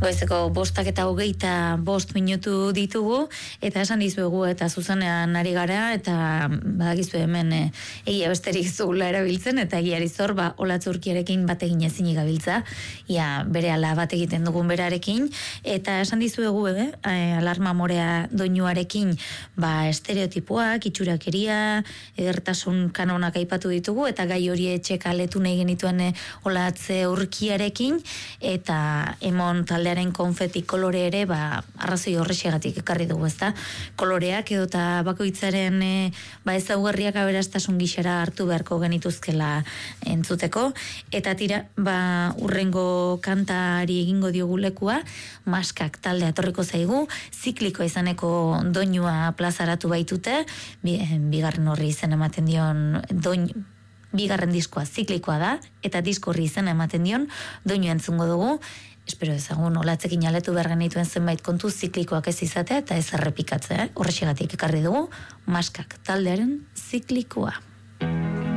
Goizeko 5:25 ditugu, eta esan dizuegu eta zuzenean ari gara, eta badakizu hemen egia besterik zugula erabiltzen, eta egiari zor, olatzurkiarekin bat egin ezinik gabiltza, ia bere ala bat egiten dugun berarekin, eta esan dizuegu, alarma morea doinuarekin, estereotipoak, itxurakeria, edertasun kanonak aipatu ditugu, eta gai hori etxeka letu nahi genituen olatze urkiarekin, eta emon taldearen konfeti kolore ere, arrazoi horrexegatik ekarri dugu, ezta? Koloreak edota bakoitzaren ezaugarriak aberastasun gixera hartu beharko genituzkela entzuteko, eta tira, urrengo kantari egingo diogu lekua, Maskak taldea etorriko zaigu, zikliko izaneko doinua plazaratu baitute, bigarren horri izen ematen dion bigarren diskoa ziklikoa da, eta disko horri izen ematen dion doinu entzungo dugu. Espero ezagun olatzekin aletu behar genituen zenbait kontu ziklikoak ez izatea eta ez errepikatzea. Horrexegatik ekarri dugu Maskak taldearen ziklikoa.